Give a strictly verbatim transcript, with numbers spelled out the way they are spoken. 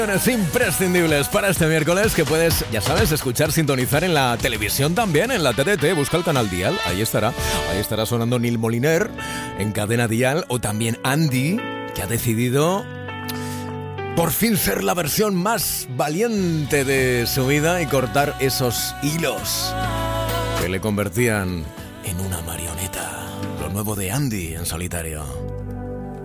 Imprescindibles para este miércoles que puedes, ya sabes, escuchar, sintonizar en la televisión también, en la T D T, busca el canal Dial, ahí estará, ahí estará sonando Neil Moliner en cadena Dial, o también Andy, que ha decidido por fin ser la versión más valiente de su vida y cortar esos hilos que le convertían en una marioneta. Lo nuevo de Andy en solitario.